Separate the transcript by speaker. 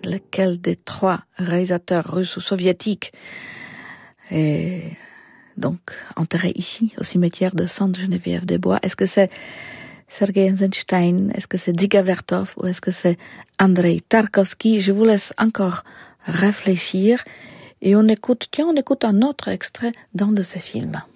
Speaker 1: lequel des trois réalisateurs russes ou soviétiques est donc enterré ici, au cimetière de Sainte-Geneviève-des-Bois? Est-ce que c'est Sergei Eisenstein? Est-ce que c'est Dziga Vertov? Ou est-ce que c'est Andrei Tarkovsky? Je vous laisse encore réfléchir. Et on écoute un autre extrait d'un de ces films.